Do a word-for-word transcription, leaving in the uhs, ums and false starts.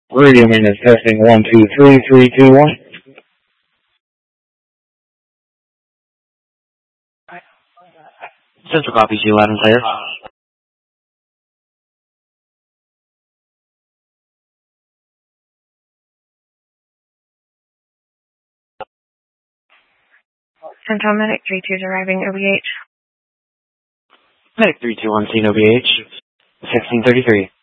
Radio maintenance testing one two three three two one. Central copy to you loud and clear. Central Medic three two is arriving O B H. Medic three two one, scene O B H, sixteen thirty-three.